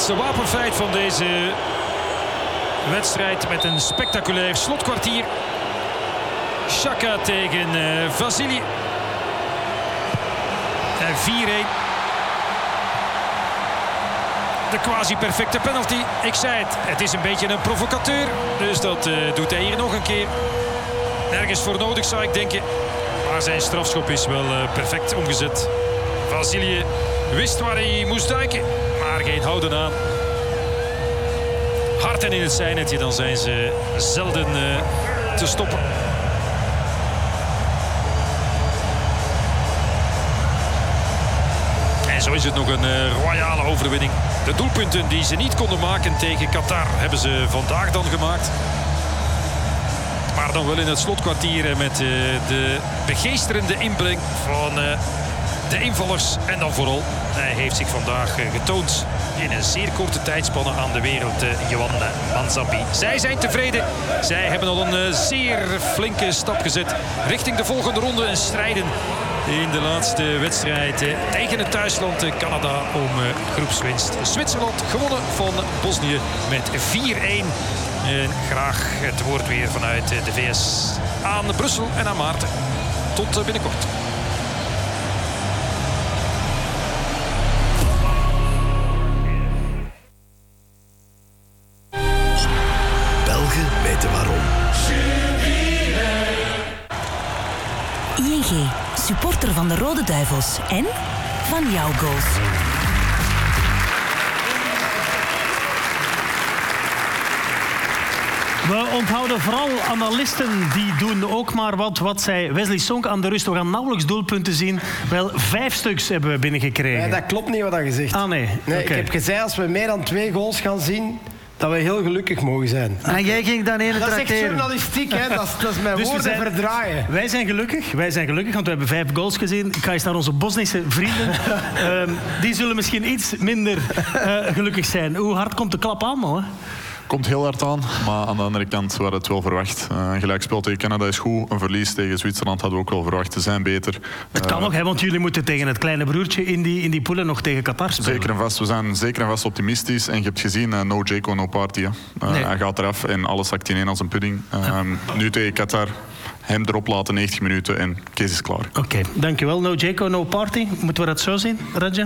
laatste wapenfeit van deze wedstrijd met een spectaculair slotkwartier. Xhaka tegen Vasili. En 4-1. De quasi-perfecte penalty. Ik zei het, het is een beetje een provocateur. Dus dat doet hij hier nog een keer. Nergens voor nodig zou ik denken. Maar zijn strafschop is wel perfect omgezet. Vasili wist waar hij moest duiken. Maar geen houden aan. Hard en in het zijnetje, dan zijn ze zelden te stoppen. En zo is het nog een royale overwinning. De doelpunten die ze niet konden maken tegen Qatar hebben ze vandaag dan gemaakt. Maar dan wel in het slotkwartier met de begeesterende inbreng van de invallers. En dan vooral, hij heeft zich vandaag getoond in een zeer korte tijdspanne aan de wereld, Yohan Manzambi. Zij zijn tevreden. Zij hebben al een zeer flinke stap gezet richting de volgende ronde en strijden in de laatste wedstrijd tegen het thuisland Canada om groepswinst. Zwitserland gewonnen van Bosnië met 4-1. En graag het woord weer vanuit de VS aan Brussel en aan Maarten. Tot binnenkort. Belgen weten waarom. ING, supporter van de Rode Duivels en van jouw goals. We onthouden vooral analisten, die doen ook maar wat zei Wesley Sonk aan de rust. We gaan nauwelijks doelpunten zien. Wel, 5 stuks hebben we binnengekregen. Nee, dat klopt niet wat je zegt. Ah, nee. Nee, Okay. Ik heb gezegd, als we meer dan 2 goals gaan zien, dat we heel gelukkig mogen zijn. En jij ging dan ene Dat is echt trakteren. journalistiek, hè? Dat is mijn Dus woorden verdraaien. Wij zijn gelukkig, want we hebben 5 goals gezien. Ik ga eens naar onze Bosnische vrienden. Die zullen misschien iets minder gelukkig zijn. Hoe hard komt de klap aan, man? Komt heel hard aan, maar aan de andere kant we hadden het wel verwacht. Een gelijkspel tegen Canada is goed. Een verlies tegen Zwitserland hadden we ook wel verwacht. Ze zijn beter. Het kan nog, hè, want jullie moeten tegen het kleine broertje in die poelen nog tegen Qatar spelen. Zeker en vast. We zijn zeker en vast optimistisch. En je hebt gezien, no Jayco, no party. Nee. Hij gaat eraf en alles zakt ineen als een pudding. Nu tegen Qatar, hem erop laten, 90 minuten en Kees is klaar. Oké, dankjewel. No Jayco, no party. Moeten we dat zo zien, Radja?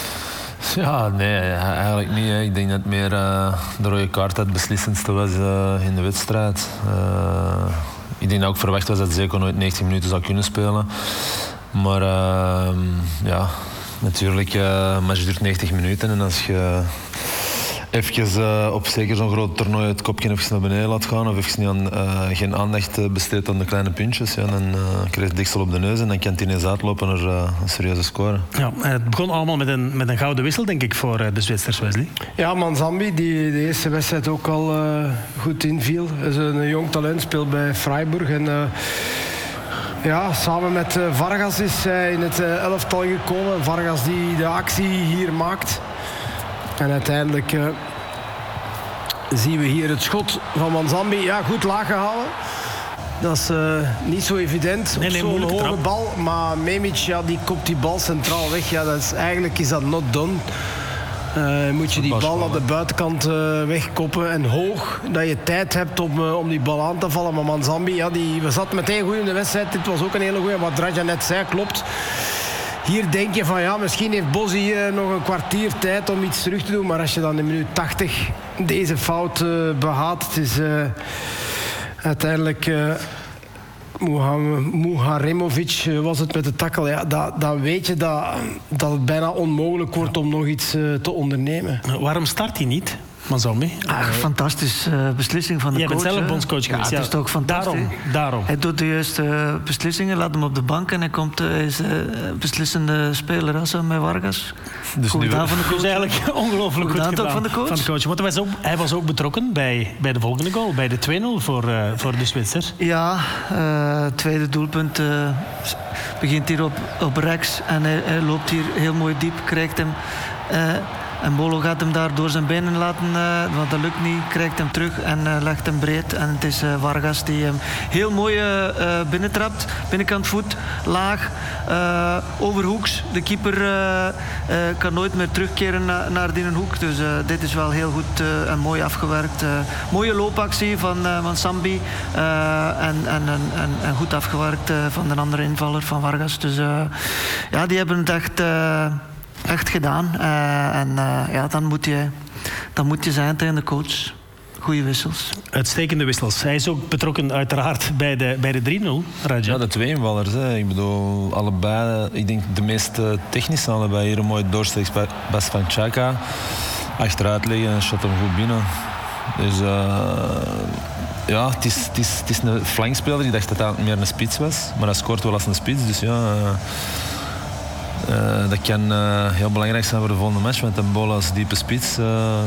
Ja, nee, eigenlijk niet. Hè. Ik denk dat meer de rode kaart het beslissendste was in de wedstrijd. Ik denk dat ook verwacht was dat Zeko nooit 90 minuten zou kunnen spelen. Maar ja, natuurlijk, een match duurt 90 minuten. En als je even op zeker zo'n groot toernooi het kopje even naar beneden laat gaan of even geen aandacht besteedt aan de kleine puntjes, ja, dan krijg je diksel op de neus en dan kan het ineens uitlopen naar een serieuze score. Ja, het begon allemaal met een gouden wissel, denk ik, voor de Zwitsers, Wesley. Ja, Manzambi, die de eerste wedstrijd ook al goed inviel. Is een jong talent, speelt bij Freiburg. En ja, samen met Vargas is hij in het elftal gekomen. Vargas die de actie hier maakt. En uiteindelijk zien we hier het schot van Manzambi. Ja, goed laag gehouden. Dat is niet zo evident. Nee, Zo'n moeilijke hoge trap. bal. Maar Memic, ja, die kopt die bal centraal weg. Ja, eigenlijk is dat not done. Moet je die bal naar de buitenkant wegkoppen en hoog. Dat je tijd hebt om die bal aan te vallen. Maar Manzambi, ja, we zaten meteen goed in de wedstrijd. Dit was ook een hele goeie. Wat Radja net zei, klopt. Hier denk je van ja, misschien heeft Bossi hier nog een kwartier tijd om iets terug te doen. Maar als je dan in minuut 80 deze fout behaalt, het is uiteindelijk Muharemovic was het met de tackle. Ja, dan weet je dat het bijna onmogelijk wordt om nog iets te ondernemen. Waarom start hij niet, Manzambi? Fantastische beslissing van de Jij coach. bent zelf hè? bondscoach geweest. Ja, het is toch fantastisch. Daarom. Hij doet de juiste beslissingen, laat hem op de bank en hij is beslissende speler hè, met Vargas. Dus Goed nu gedaan van de coach. Dus eigenlijk ongelooflijk goed Goed gedaan van de coach. Want hij was ook betrokken bij de volgende goal, bij de 2-0 voor de Zwitsers. Ja, tweede doelpunt begint hier op rechts en hij loopt hier heel mooi diep, krijgt hem En Bolo gaat hem daar door zijn benen laten, want dat lukt niet. Krijgt hem terug en legt hem breed. En het is Vargas die hem heel mooi binnentrapt. Binnenkant voet, laag, overhoeks. De keeper kan nooit meer terugkeren naar die hoek. Dus dit is wel heel goed en mooi afgewerkt. Mooie loopactie van Sambi. En goed afgewerkt van de andere invaller, van Vargas. Dus ja, die hebben het echt gedaan. Dan moet je zijn tegen de coach. Goeie wissels. Uitstekende wissels. Hij is ook betrokken uiteraard bij de 3-0, Raja. Ja, de twee invallers. Hè. Ik bedoel, allebei, ik denk de meest technische allebei. Hier een mooi doorsteeksbas van Xhaka. Achteruit liggen en shot hem goed binnen. Dus ja, het is een flankspeler. Ik dacht dat hij meer een spits was. Maar hij scoort wel als een spits. Dus ja, dat kan heel belangrijk zijn voor de volgende match. Want een bal als diepe spits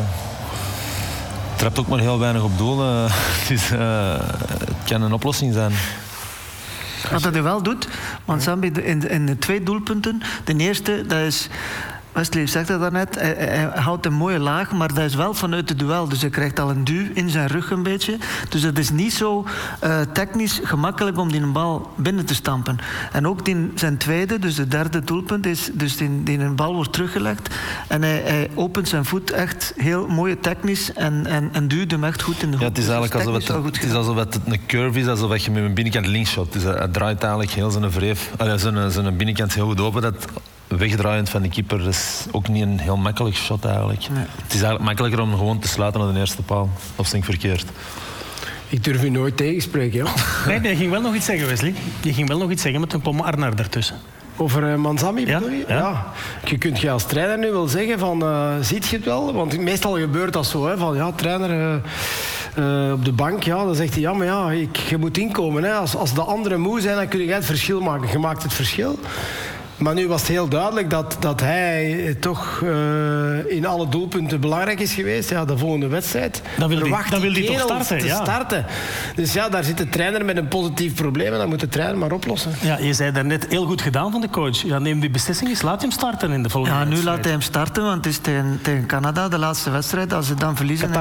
trapt ook maar heel weinig op doel. Dus het kan een oplossing zijn. Wat hij wel doet, want Sambi in de 2 doelpunten. De eerste, dat is... Wesley zegt dat daarnet, hij houdt een mooie laag, maar dat is wel vanuit het duel. Dus hij krijgt al een duw in zijn rug een beetje. Dus het is niet zo technisch gemakkelijk om die bal binnen te stampen. En ook zijn tweede, dus de derde doelpunt, is dus die een bal wordt teruggelegd. En hij opent zijn voet echt heel mooi technisch en duwt hem echt goed in de hoek. Ja, het is eigenlijk alsof het een curve is, alsof je met een binnenkant links shot. Dus hij draait eigenlijk heel zijn wreef, zijn binnenkant heel goed open. Dat wegdraaiend van de keeper is ook niet een heel makkelijk shot eigenlijk. Nee. Het is eigenlijk makkelijker om gewoon te sluiten aan de eerste paal. Of denk ik verkeerd? Ik durf u nooit tegenspreken, joh. Nee, je ging wel nog iets zeggen, Wesley. Je ging wel nog iets zeggen met een Pom Arnar ertussen. Over Manzambi bedoel je? Ja. Je kunt als trainer nu wel zeggen van, ziet je het wel? Want meestal gebeurt dat zo, hè, van ja, trainer op de bank, ja, dan zegt hij, ja, maar ja, je moet inkomen. Hè. Als de anderen moe zijn, dan kun je het verschil maken. Je maakt het verschil. Maar nu was het heel duidelijk dat hij toch in alle doelpunten belangrijk is geweest. Ja, de volgende wedstrijd. Dan wil hij toch starten. Dus ja, daar zit de trainer met een positief probleem en dat moet de trainer maar oplossen. Ja, je zei daarnet heel goed gedaan van de coach. Ja, neem die beslissing eens, laat hem starten in de volgende wedstrijd. Ja, nu laat hij hem starten, want het is tegen Canada, de laatste wedstrijd. Als ze dan verliezen...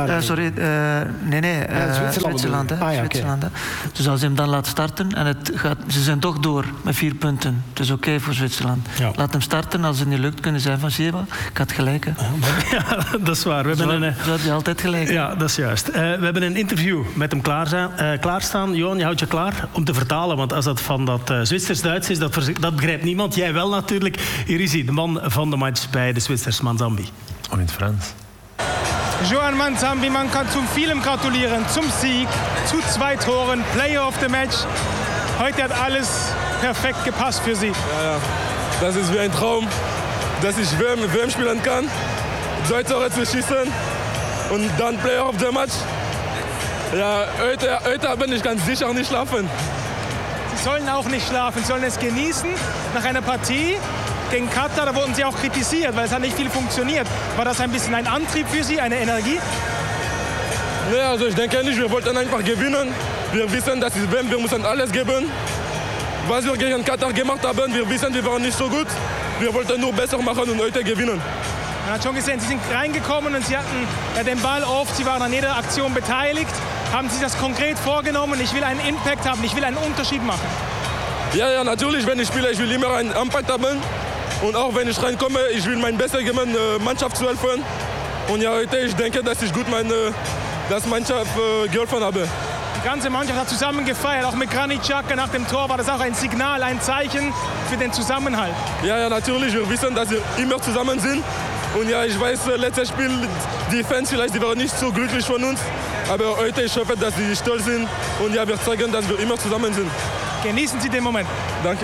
Zwitserland. Zwitserland. Dus als hij hem dan laat starten en ze zijn toch door met 4 punten. Het is oké voor Zwitserland. Ja. Laat hem starten. Als het niet lukt, kunnen ze zeggen van zie je wat, ik had gelijk. Hè. Ja, dat is waar. Zo had je altijd gelijk. Ja, dat is juist. We hebben een interview met hem klaarstaan. Johan, je houdt je klaar om te vertalen. Want als dat van dat Zwitsers-Duits is, dat begrijpt niemand. Jij wel natuurlijk. Hier is hij, de man van de match bij de Zwitsers, Manzambi. In het Frans. Johan Manzambi, man kann zum vielem gratulieren. Zum Sieg, zu 2 Toren, Player of the Match. Heute hat alles perfekt gepasst für Sie. Ja, das ist wie ein Traum, dass ich mit wem spielen kann. 2 Tore zu schießen und dann Player of the Match. Ja, heute bin ich ganz sicher nicht schlafen. Sie sollen auch nicht schlafen, sollen es genießen. Nach einer Partie gegen Katar, da wurden Sie auch kritisiert, weil es hat nicht viel funktioniert. War das ein bisschen ein Antrieb für Sie, eine Energie? Nee, also ich denke nicht, wir wollten einfach gewinnen. Wir wissen, dass wir müssen alles geben. Was wir gegen Katar gemacht haben, wir wissen, wir waren nicht so gut. Wir wollten nur besser machen und heute gewinnen. Man hat schon gesehen, Sie sind reingekommen und Sie hatten den Ball oft, Sie waren an jeder Aktion beteiligt. Haben Sie das konkret vorgenommen? Ich will einen Impact haben, ich will einen Unterschied machen. Ja, natürlich, wenn ich spiele, ich will immer einen Impact haben. Und auch wenn ich reinkomme, ich will mein Bestes geben, Mannschaft zu helfen. Und ja, heute, ich denke, dass ich gut das Mannschaft geholfen habe. Die ganze Mannschaft hat zusammen gefeiert, auch mit Granit Xhaka nach dem Tor war das auch ein Signal, ein Zeichen für den Zusammenhalt. Ja, natürlich, wir wissen, dass wir immer zusammen sind. Und ja, ich weiß, letztes Spiel, die Fans vielleicht, die waren nicht so glücklich von uns. Aber heute, ich hoffe, dass sie stolz sind. Und ja, wir zeigen, dass wir immer zusammen sind. Genießen Sie den Moment. Danke.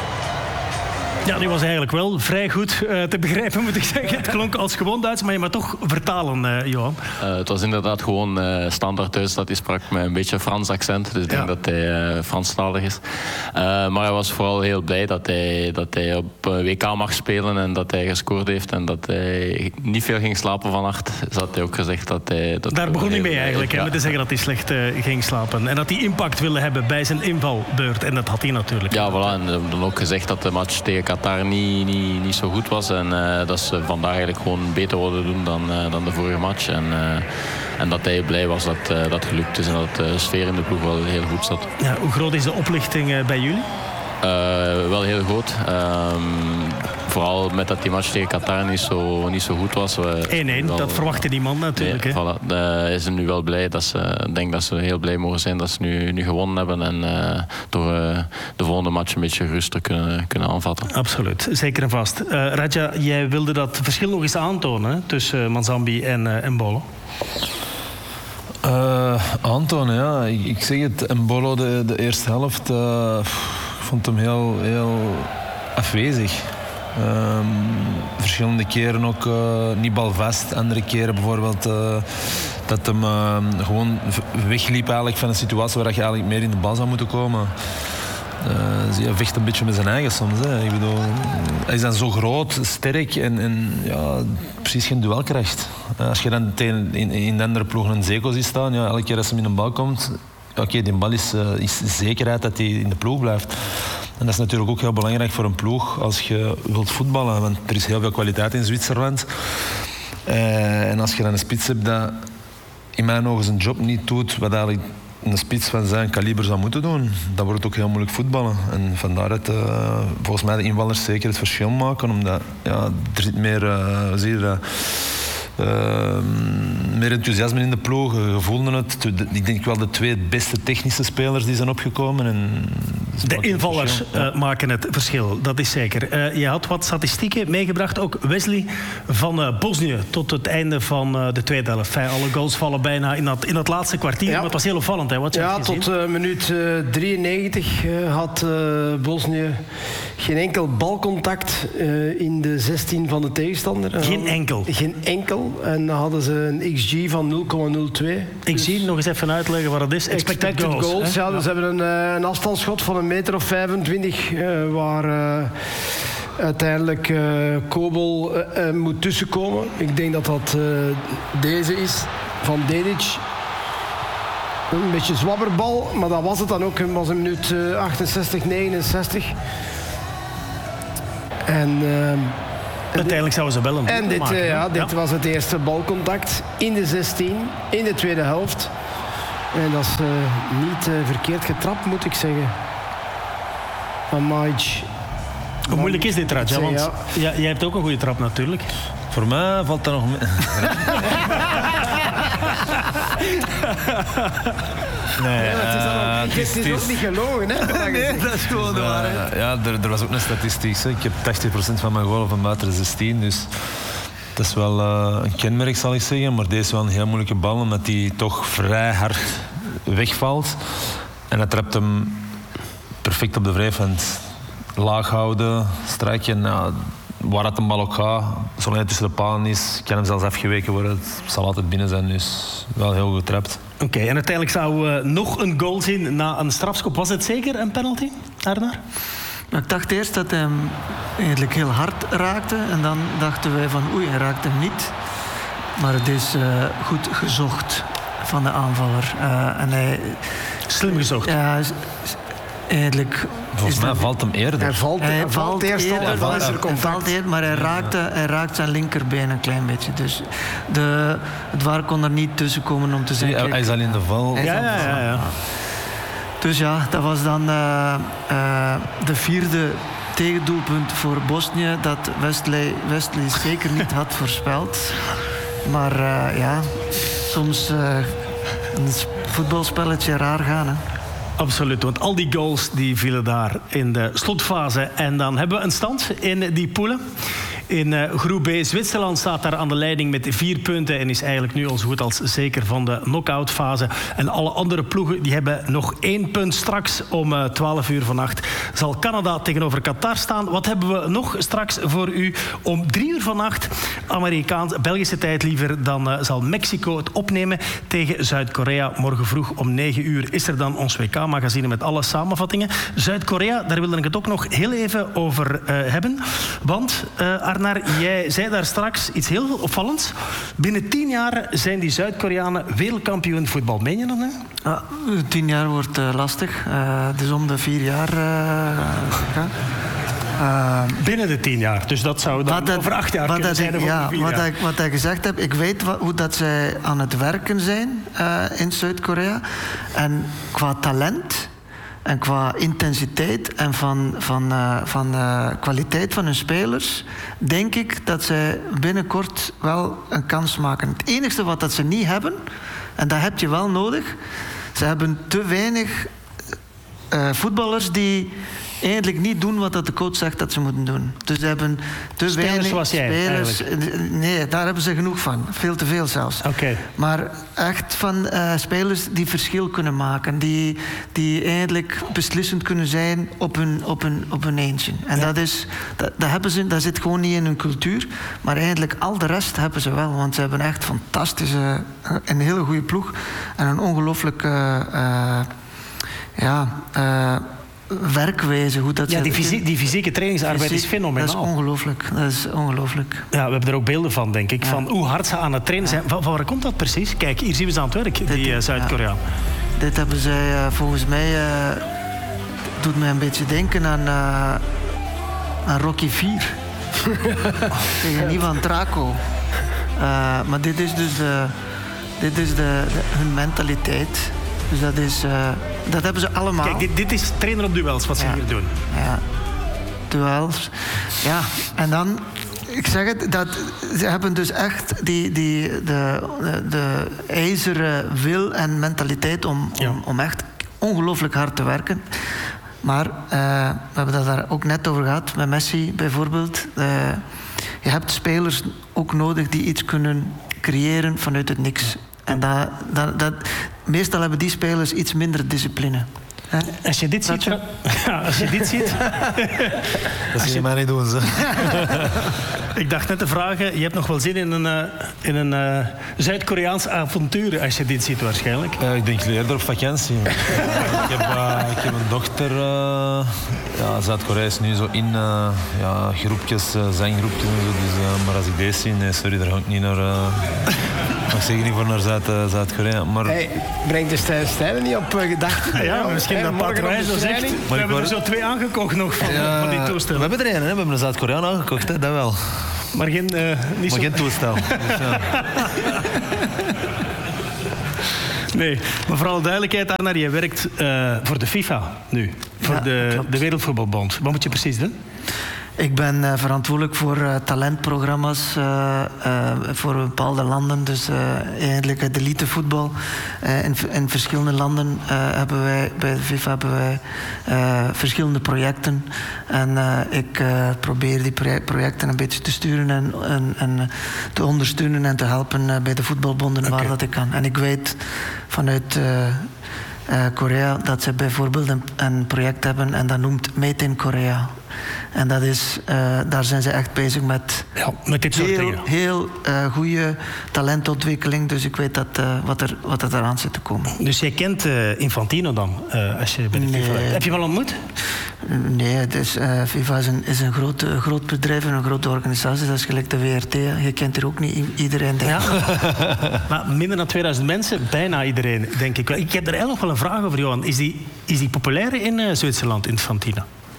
Ja, die was eigenlijk wel vrij goed te begrijpen, moet ik zeggen. Het klonk als gewoon Duits, maar je mag toch vertalen, Johan. Het was inderdaad gewoon standaard Duits. Dat hij sprak met een beetje Frans accent. Dus ik denk dat hij Franstalig is. Maar hij was vooral heel blij dat hij op WK mag spelen en dat hij gescoord heeft. En dat hij niet veel ging slapen vannacht. Dus had hij ook gezegd dat hij... Daar begon hij mee eigenlijk, ja. Met te zeggen dat hij slecht ging slapen. En dat hij impact wilde hebben bij zijn invalbeurt. En dat had hij natuurlijk. Ja, voilà. En dan ook gezegd dat de match tegen Qatar niet zo goed was. En dat ze vandaag eigenlijk gewoon beter wilden doen dan de vorige match. En dat hij blij was dat dat gelukt is en dat de sfeer in de ploeg wel heel goed zat. Ja, hoe groot is de oplichting bij jullie? Wel heel groot. Vooral met dat die match tegen Qatar niet zo goed was. 1-1, dat verwachtte niemand natuurlijk. Nee, voilà. Is ze nu wel blij. Ik denk dat ze heel blij mogen zijn dat ze nu gewonnen hebben. En door de volgende match een beetje rustiger kunnen aanvatten. Absoluut, zeker en vast. Radja, jij wilde dat verschil nog eens aantonen hè, tussen Manzambi en Mbolo. Aantonen, ja. Ik zeg het, Mbolo de eerste helft... Ik vond hem heel afwezig. Verschillende keren ook niet balvast. Andere keren bijvoorbeeld dat hem gewoon wegliep eigenlijk van een situatie waar je eigenlijk meer in de bal zou moeten komen. Hij vecht een beetje met zijn eigen soms. Hè. Ik bedoel, hij is dan zo groot, sterk en ja, precies geen duelkracht. Als je dan in de andere ploeg een Zeko ziet staan, ja, elke keer als hij in een bal komt... Oké, die bal is zekerheid dat hij in de ploeg blijft. En dat is natuurlijk ook heel belangrijk voor een ploeg als je wilt voetballen. Want er is heel veel kwaliteit in Zwitserland. En als je dan een spits hebt dat in mijn ogen zijn job niet doet... wat eigenlijk een spits van zijn kaliber zou moeten doen... dan wordt het ook heel moeilijk voetballen. En vandaar dat volgens mij de invallers zeker het verschil maken. Omdat er zit meer... zie je dat... meer enthousiasme in de ploeg, je voelde het. Ik denk wel de twee beste technische spelers die zijn opgekomen. En de invallers maken het verschil, dat is zeker. Je had wat statistieken meegebracht, ook Wesley van Bosnië tot het einde van de tweede helft. Alle goals vallen bijna in dat laatste kwartier, maar het was heel opvallend. Hè? Wat tot minuut 93 had Bosnië geen enkel balcontact in de 16 van de tegenstander. Geen enkel? Geen enkel. En dan hadden ze een XG van 0,02. XG, nog eens even uitleggen wat dat is. Expected goals. Ja, dus ze hebben een afstandsschot van 1,25 meter waar uiteindelijk Kobel moet tussenkomen. Ik denk dat dat deze is van Dedic. Een beetje zwabberbal, maar dat was het dan ook. Het was een minuut 68, 69. En... uiteindelijk zouden ze wel een en dit was het eerste balcontact in de 16, in de tweede helft. En dat is niet verkeerd getrapt, moet ik zeggen. Van Majic. Hoe moeilijk is dit, Radja? Want jij hebt ook een goede trap natuurlijk. Voor mij valt dat nog mee. Nee, het is ook niet gelogen, hè? Nee, dat is gewoon de waarheid. Ja, er was ook een statistiek. Hè. Ik heb 80% van mijn goalen van buiten de 16. Dus dat is wel een kenmerk, zal ik zeggen. Maar deze is wel een heel moeilijke bal, omdat die toch vrij hard wegvalt. En hij trapt hem perfect op de vrijhand. Laag houden, strijken. Nou, waar het een bal ook gaat, zolang hij tussen de palen is, kan hem zelfs afgeweken worden. Het zal altijd binnen zijn, dus wel heel goed getrapt. Oké, en uiteindelijk zou nog een goal zien na een strafschop. Was het zeker een penalty, Arnar? Ik dacht eerst dat hij hem eigenlijk heel hard raakte. En dan dachten wij van oei, hij raakt hem niet. Maar het is goed gezocht van de aanvaller. En hij... Slim gezocht. Ja, eigenlijk... Volgens mij valt hem eerder. Hij valt eerst al en dan is er contact. Maar hij raakt zijn linkerbeen een klein beetje. Dus het VAR kon er niet tussen komen om te zeggen... Hij is al in de val. Ja. Dus ja, dat was dan de vierde tegendoelpunt voor Bosnië dat Wesley zeker niet had voorspeld. Maar soms een voetbalspelletje raar gaan, hè. Absoluut, want al die goals die vielen daar in de slotfase. En dan hebben we een stand in die poelen. In groep B, Zwitserland staat daar aan de leiding met 4 punten... en is eigenlijk nu al zo goed als zeker van de knock-outfase. En alle andere ploegen die hebben nog 1 punt. Straks om 12 uur vannacht zal Canada tegenover Qatar staan. Wat hebben we nog straks voor u? Om 3 uur vannacht, Belgische tijd liever... dan zal Mexico het opnemen tegen Zuid-Korea. Morgen vroeg om 9 uur is er dan ons WK-magazine met alle samenvattingen. Zuid-Korea, daar wilde ik het ook nog heel even over hebben. Want... Arnar, jij zei daar straks iets heel opvallends. Binnen 10 jaar zijn die Zuid-Koreanen wereldkampioen voetbal. Meen je dat, hè? 10 jaar wordt lastig. Dus om de 4 jaar... Binnen de 10 jaar. Dus dat zou dan over 8 jaar kunnen zijn. Wat ik gezegd heb, ik weet hoe dat zij aan het werken zijn in Zuid-Korea. En qua talent en qua intensiteit en van kwaliteit van hun spelers, denk ik dat zij binnenkort wel een kans maken. Het enige wat dat ze niet hebben, en dat heb je wel nodig, ze hebben te weinig voetballers die eigenlijk niet doen wat de coach zegt dat ze moeten doen. Dus ze hebben te spelers weinig zoals jij, spelers. Nee, daar hebben ze genoeg van. Veel te veel zelfs. Okay. Maar echt van spelers die verschil kunnen maken. Die eigenlijk beslissend kunnen zijn op hun eentje. En dat hebben ze, dat zit gewoon niet in hun cultuur. Maar eigenlijk al de rest hebben ze wel. Want ze hebben echt een hele goede ploeg. En een ongelooflijk werkwijze. Hoe dat die fysieke trainingsarbeid is fenomenaal. Dat is ongelooflijk. Ja, we hebben er ook beelden van, denk ik. Ja. Van hoe hard ze aan het trainen zijn. Van waar komt dat precies? Kijk, hier zien we ze aan het werk, die Zuid-Koreaan. Dit hebben zij volgens mij... doet mij een beetje denken aan Rocky 4. Tegen Ivan Draco. Maar dit is dus hun mentaliteit. Dus dat hebben ze allemaal. Kijk, dit is trainer op duels, wat ze hier doen. Ja, duels. Ja, en dan, ik zeg het, ze hebben dus echt de ijzeren wil en mentaliteit om echt ongelooflijk hard te werken. Maar we hebben dat daar ook net over gehad, met Messi bijvoorbeeld. Je hebt spelers ook nodig die iets kunnen creëren vanuit het niks. En meestal hebben die spelers iets minder discipline. Als je dit ziet... als je dit ziet... Dat zie je maar niet doen, ze. Ik dacht net te vragen, je hebt nog wel zin in een Zuid-Koreaans avontuur als je dit ziet waarschijnlijk. Ik denk eerder op vakantie. Ik heb een dochter. Zuid-Korea is nu zo in groepjes, zanggroepjes en zo. Dus, maar als ik deze zie, nee, sorry, daar ga ik niet naar... mag zeker niet voor naar Zuid-Korea. Maar... Hey, brengt de stijlen niet op gedachten? Ja, misschien dat Patrick zo zegt. We hebben er zo 2 aangekocht nog van die toestellen. We hebben er 1, we hebben een Zuid-Koreaan aangekocht, hè? Dat wel. Maar geen toestel. Dus, Nee, maar voor alle duidelijkheid, Anna, je werkt voor de FIFA nu. Voor de Wereldvoetbalbond. Wat moet je precies doen? Ik ben verantwoordelijk voor talentprogramma's voor bepaalde landen. Dus eigenlijk het elitevoetbal. In verschillende landen hebben wij bij de FIFA verschillende projecten. En ik probeer die projecten een beetje te sturen en te ondersteunen en te helpen bij de voetbalbonden waar dat ik kan. En ik weet vanuit... Korea, dat ze bijvoorbeeld een project hebben en dat noemt Made in Korea. En dat is, daar zijn ze echt bezig met dit soort dingen. Heel goede talentontwikkeling. Dus ik weet wat er eraan zit te komen. Dus jij kent Infantino dan, als je bij de FIFA werkt? Heb je wel ontmoet? Nee, FIFA is een groot bedrijf en een grote organisatie. Dat is gelijk de WRT. Je kent er ook niet iedereen, denk ik. Ja. Maar minder dan 2000 mensen, bijna iedereen, denk ik wel. Ik heb er eigenlijk nog wel een vraag over, Johan. Is die populair in Zwitserland, Infantino?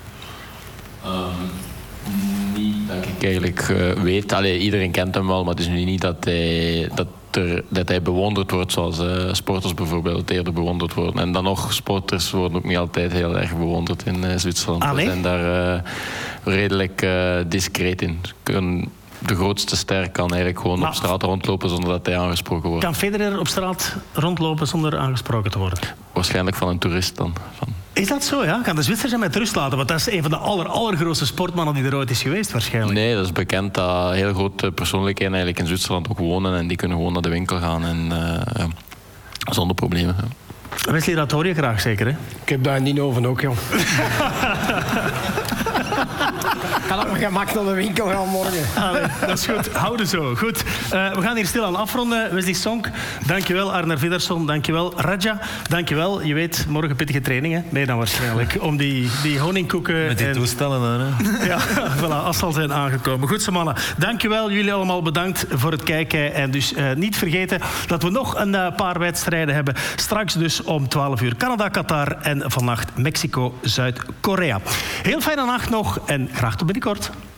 Niet dat ik eigenlijk weet. Iedereen kent hem wel, maar het is nu niet dat hij bewonderd wordt zoals sporters bijvoorbeeld eerder bewonderd worden. En dan nog, sporters worden ook niet altijd heel erg bewonderd in Zwitserland. We zijn daar redelijk discreet in. De grootste ster kan eigenlijk gewoon op straat rondlopen zonder dat hij aangesproken wordt. Kan Federer op straat rondlopen zonder aangesproken te worden? Waarschijnlijk van een toerist dan. Is dat zo, ja? Gaan de Zwitsers hem met rust laten? Want dat is een van de allergrootste sportmannen die er ooit is geweest, waarschijnlijk. Nee, dat is bekend dat heel grote persoonlijkheden eigenlijk in Zwitserland ook wonen en die kunnen gewoon naar de winkel gaan en zonder problemen. Ja. Wesley, dat hoor je graag zeker, hè? Ik heb daar niet over ook, joh. ga op mijn gemak naar de winkel gaan morgen. Allee, dat is goed. Houden zo. Goed. We gaan hier stil aan afronden. Wesley Sonk, dankjewel. Arnar Viddersson, dankjewel. Raja, dankjewel. Je weet, morgen pittige trainingen. Nee, dan waarschijnlijk. Om die honingkoeken... Met die toestellen dan, hè? Ja, voilà, als ze al zijn aangekomen. Goed, mannen. Dankjewel. Jullie allemaal bedankt voor het kijken. En dus niet vergeten dat we nog een paar wedstrijden hebben. Straks dus om 12 uur Canada, Qatar en vannacht Mexico, Zuid-Korea. Heel fijne nacht nog en graag tot binnenkort.